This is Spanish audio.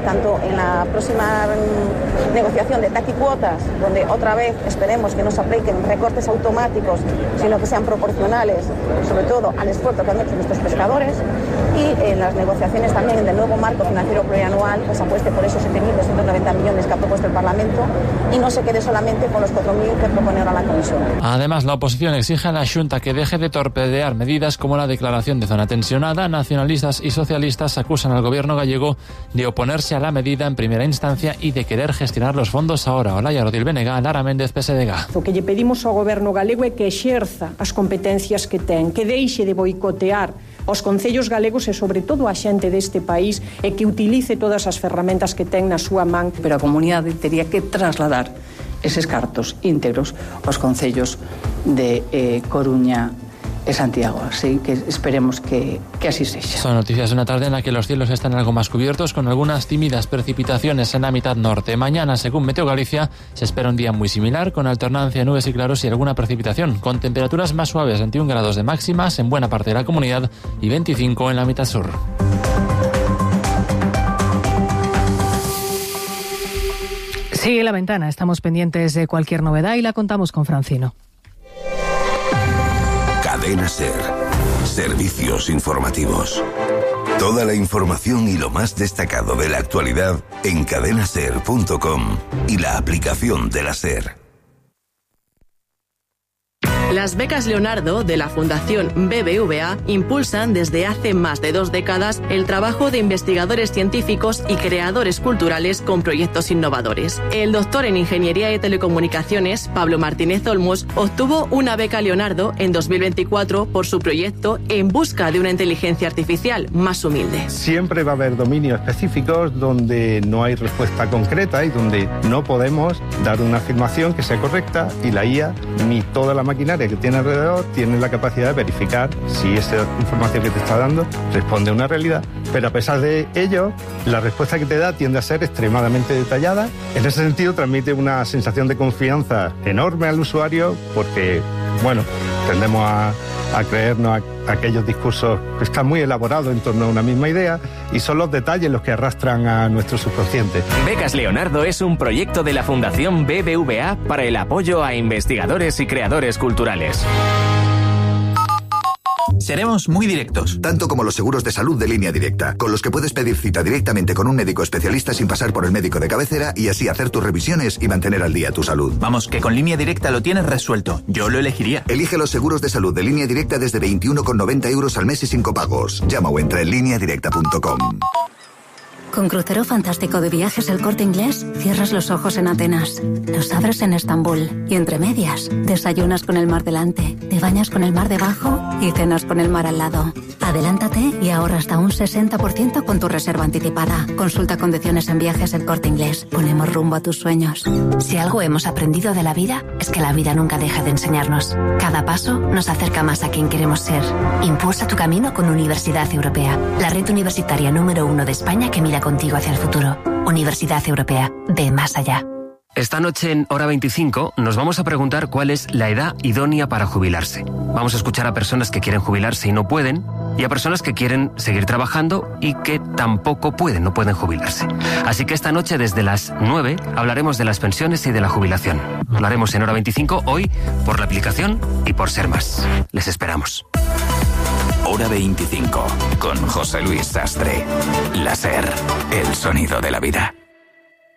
tanto en la próxima negociación de TAC y cuotas, donde otra vez esperemos que no se apliquen recortes automáticos, sino que sean proporcionales, sobre todo al esfuerzo que han hecho nuestros pescadores, y en las negociaciones también del nuevo marco financiero plurianual, pues apueste por esos 7.290 millones que ha propuesto el Parlamento y no se quede solamente con los 4.000 que propone ahora la Comisión. Además, la oposición exige a la Xunta que deje de torpedear medidas como la declaración de zona tensionada. Nacionalistas y socialistas acusan al gobierno gallego de oponerse a la medida en primera instancia y de querer gestionar los fondos ahora. Olaya Rodil Benega, Lara Méndez, PSDG. O que lle pedimos ao goberno galego é que exerza as competencias que ten, que deixe de boicotear aos concellos galegos e sobre todo a xente deste país e que utilice todas as ferramentas que ten na súa man. Pero a comunidade teria que trasladar eses cartos íntegros aos concellos de Coruña e Santiago, así que esperemos que así sexa. Son noticias de una tarde en la que los cielos están algo más cubiertos, con algunas tímidas precipitaciones en la mitad norte. Mañana, según Meteo Galicia, se espera un día muy similar, con alternancia de nubes y claros y alguna precipitación, con temperaturas más suaves, 21 grados de máximas en buena parte de la comunidad y 25 en la mitad sur. Sigue La Ventana, estamos pendientes de cualquier novedad y la contamos con Francino. Cadena SER. Servicios informativos. Toda la información y lo más destacado de la actualidad en cadenaser.com y la aplicación de la SER. Las becas Leonardo de la Fundación BBVA impulsan desde hace más de 2 décadas el trabajo de investigadores científicos y creadores culturales con proyectos innovadores. El doctor en Ingeniería de Telecomunicaciones, Pablo Martínez Olmos, obtuvo una beca Leonardo en 2024 por su proyecto En busca de una inteligencia artificial más humilde. Siempre va a haber dominios específicos donde no hay respuesta concreta y donde no podemos dar una afirmación que sea correcta y la IA ni toda la maquinaria que tiene alrededor tiene la capacidad de verificar si esa información que te está dando responde a una realidad, pero a pesar de ello la respuesta que te da tiende a ser extremadamente detallada. En ese sentido transmite una sensación de confianza enorme al usuario porque, bueno, tendemos a creernos aquellos discursos que están muy elaborados en torno a una misma idea y son los detalles los que arrastran a nuestro subconsciente. Becas Leonardo es un proyecto de la Fundación BBVA para el apoyo a investigadores y creadores culturales. Seremos muy directos. Tanto como los seguros de salud de Línea Directa, con los que puedes pedir cita directamente con un médico especialista sin pasar por el médico de cabecera y así hacer tus revisiones y mantener al día tu salud. Vamos, que con Línea Directa lo tienes resuelto. Yo lo elegiría. Elige los seguros de salud de Línea Directa desde 21,90 € al mes y sin copagos. Llama o entra en lineadirecta.com. Con Crucero Fantástico de Viajes El Corte Inglés, cierras los ojos en Atenas, los abres en Estambul y entre medias, desayunas con el mar delante, te bañas con el mar debajo y cenas con el mar al lado. Adelántate y ahorra hasta un 60% con tu reserva anticipada. Consulta condiciones en Viajes El Corte Inglés. Ponemos rumbo a tus sueños. Si algo hemos aprendido de la vida, es que la vida nunca deja de enseñarnos. Cada paso nos acerca más a quien queremos ser. Impulsa tu camino con Universidad Europea, la red universitaria número 1 de España que mira contigo hacia el futuro. Universidad Europea, ve más allá. Esta noche en Hora 25 nos vamos a preguntar cuál es la edad idónea para jubilarse. Vamos a escuchar a personas que quieren jubilarse y no pueden, y a personas que quieren seguir trabajando y que tampoco pueden, no pueden jubilarse. Así que esta noche desde las 9 hablaremos de las pensiones y de la jubilación. Hablaremos en Hora 25 hoy por la aplicación y por Ser Más. Les esperamos. Hora 25 con José Luis Sastre. La SER, el sonido de la vida.